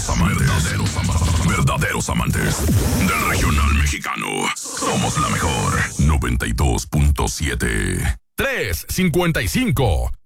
Verdaderos amantes del regional mexicano. Somos la mejor 92.7. 355